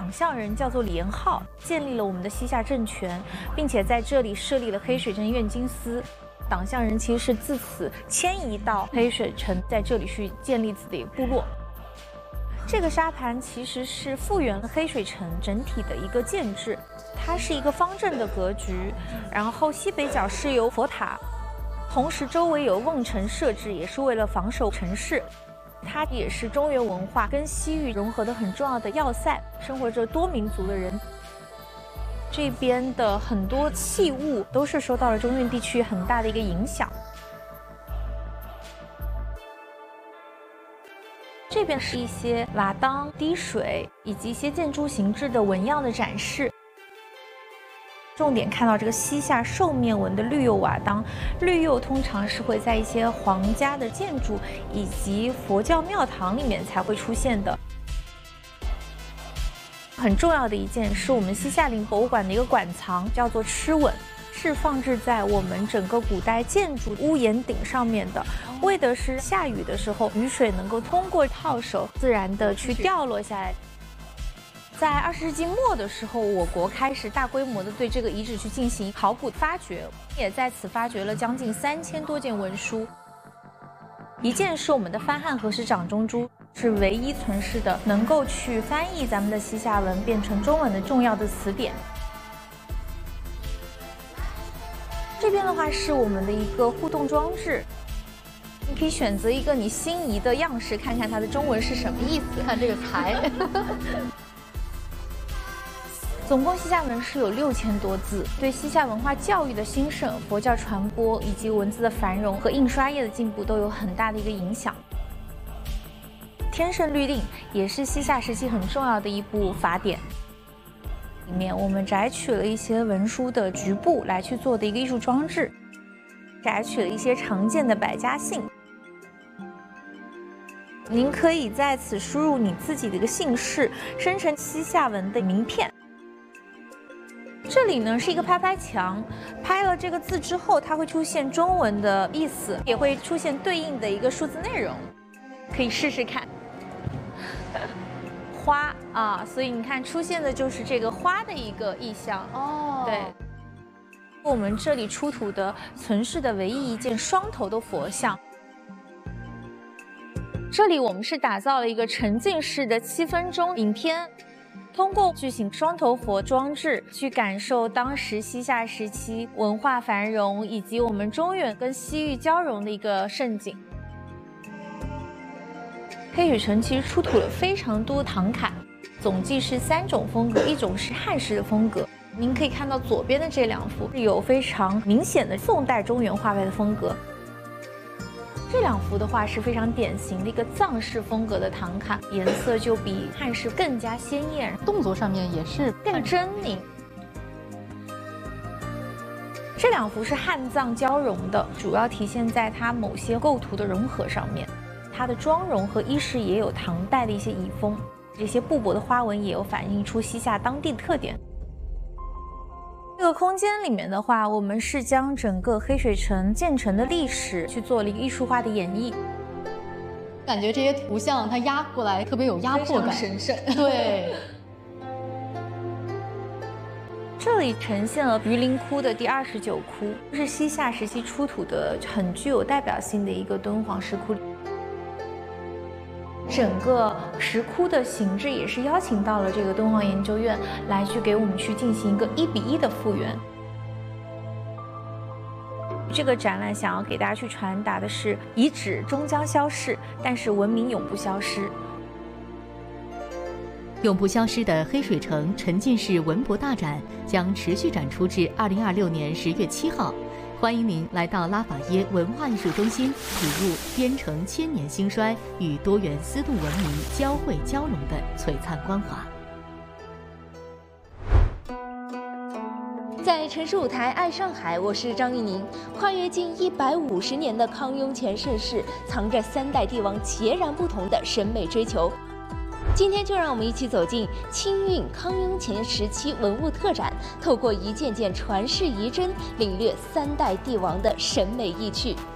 党项人叫做李延浩，建立了我们的西夏政权，并且在这里设立了黑水镇院京司。党项人其实是自此迁移到黑水城，在这里去建立自己的部落。这个沙盘其实是复原了黑水城整体的一个建制，它是一个方正的格局，然后西北角是有佛塔，同时周围有瓮城设置，也是为了防守城市。它也是中原文化跟西域融合的很重要的要塞，生活着多民族的人。这边的很多器物都是受到了中原地区很大的一个影响。这边是一些瓦当、滴水以及一些建筑形制的纹样的展示。重点看到这个西夏兽面纹的绿釉瓦当，绿釉通常是会在一些皇家的建筑以及佛教庙堂里面才会出现的。很重要的一件是我们西夏陵博物馆的一个馆藏，叫做螭吻，是放置在我们整个古代建筑屋檐顶上面的，为的是下雨的时候，雨水能够通过套手自然的去掉落下来。在20世纪末的时候，我国开始大规模的对这个遗址去进行考古发掘，也在此发掘了将近3000多件文书。一件是我们的番汉和氏掌中珠，是唯一存世的能够去翻译咱们的西夏文变成中文的重要的词典。这边的话是我们的一个互动装置，你可以选择一个你心仪的样式，看看它的中文是什么意思。 看这个才。 总共西夏文是有6000多字，对西夏文化教育的兴盛、佛教传播以及文字的繁荣和印刷业的进步都有很大的一个影响。天圣律令也是西夏时期很重要的一部法典，里面我们摘取了一些文书的局部来去做的一个艺术装置，摘取了一些常见的百家姓。您可以在此输入你自己的一个姓氏，生成西夏文的名片。这里呢是一个拍拍墙，拍了这个字之后，它会出现中文的意思，也会出现对应的一个数字内容，可以试试看。花啊，所以你看出现的就是这个花的一个意象哦。对，我们这里出土的存世的唯一一件双头的佛像。这里我们是打造了一个沉浸式的7分钟影片。通过巨型双头佛装置去感受当时西夏时期文化繁荣以及我们中原跟西域交融的一个盛景。黑水城其实出土了非常多唐卡，总计是3种风格，一种是汉式的风格。您可以看到左边的这2幅是有非常明显的宋代中原画派的风格。这2幅的话是非常典型的一个藏式风格的唐卡，颜色就比汉式更加鲜艳， 动作上面也是更狰狞。这2幅是汉藏交融的，主要体现在它某些构图的融合上面。它的妆容和衣饰也有唐代的一些遗风，这些布帛的花纹也有反映出西夏当地的特点。这个空间里面的话，我们是将整个黑水城建成的历史去做了一个艺术化的演绎。 感觉这些图像它压过来特别有压迫感， 神圣。 对。 这里呈现了榆林窟的第29窟，是西夏时期出土的很具有代表性的一个敦煌石窟。整个石窟的形制也是邀请到了这个敦煌研究院来去给我们去进行一个1比1的复原。这个展览想要给大家去传达的是，遗址终将消逝，但是文明永不消失。 永不消失的黑水城沉浸式文博大展将持续展出至2026年10月7号。欢迎您来到拉法耶文化艺术中心，体入边城千年兴衰与多元丝路文明交汇交融的璀璨光华。 在城市舞台爱上海，我是张玉宁。跨越近150年的康雍乾盛世，藏着3代帝王截然不同的审美追求。今天就让我们一起走进清运康雍乾时期文物特展，透过一件件传世遗珍，领略3代帝王的审美意趣。